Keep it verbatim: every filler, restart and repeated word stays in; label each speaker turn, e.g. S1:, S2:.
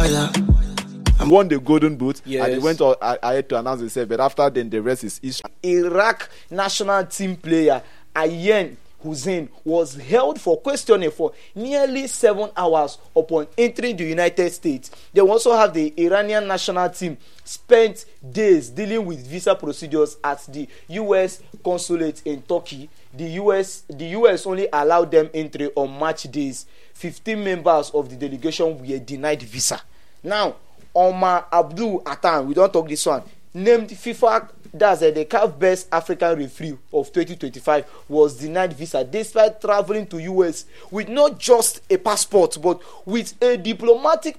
S1: won the Golden Boot,
S2: yes.
S1: and he went on ahead to announce himself. But after then, the rest is history.
S2: Iraq national team player Ayyan Hussein was held for questioning for nearly seven hours upon entering the United States. They also have the Iranian national team spent days dealing with visa procedures at the U S consulate in Turkey. The U S the U S only allowed them entry on match days. fifteen members of the delegation were denied visa. Now, Omar Abdul Atan, we don't talk this one, named FIFA, that's uh, the C A F Best African Referee of twenty twenty-five, was denied visa despite traveling to U S with not just a passport but with a diplomatic